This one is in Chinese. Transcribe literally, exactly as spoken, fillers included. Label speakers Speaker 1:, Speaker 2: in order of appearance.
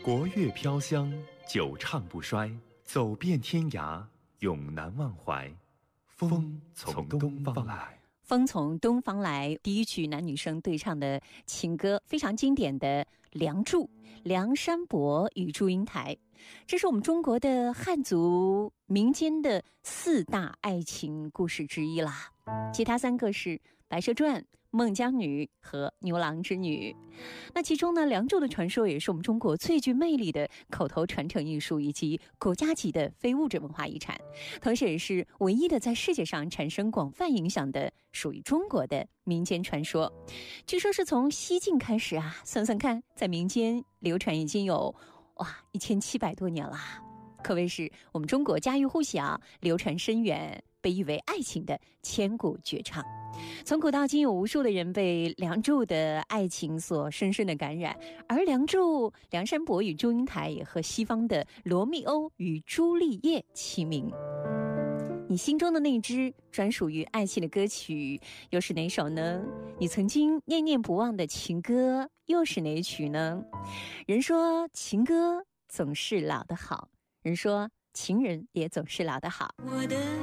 Speaker 1: 国乐飘香，久唱不衰，走遍天涯，永难忘怀。风从东方来。
Speaker 2: 风从东方来，第一曲男女生对唱的情歌，非常经典的《梁祝》，梁山伯与祝英台，这是我们中国的汉族民间的四大爱情故事之一啦。其他三个是《白蛇传》、《孟姜女》和《牛郎织女》。那其中呢，梁祝的传说也是我们中国最具魅力的口头传承艺术以及国家级的非物质文化遗产，同时也是唯一的在世界上产生广泛影响的属于中国的民间传说。据说是从西晋开始啊，算算看，在民间流传已经有哇一千七百多年了，可谓是我们中国家喻户晓，流传深远，被誉为爱情的千古绝唱。从古到今，有无数的人被梁祝的爱情所深深的感染，而梁祝、梁山伯与祝英台也和西方的罗密欧与朱丽叶齐名。你心中的那支专属于爱情的歌曲又是哪首呢？你曾经念念不忘的情歌又是哪一曲呢？人说情歌总是老得好，人说情人也总是老得好。
Speaker 3: 我的